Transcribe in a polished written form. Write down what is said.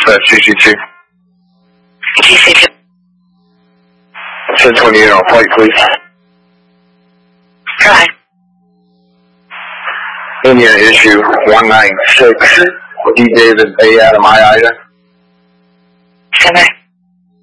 GC2. GC2. 1028 on flight, please. Go ahead. India issue 196, D David A Adam I Ida. Stand by.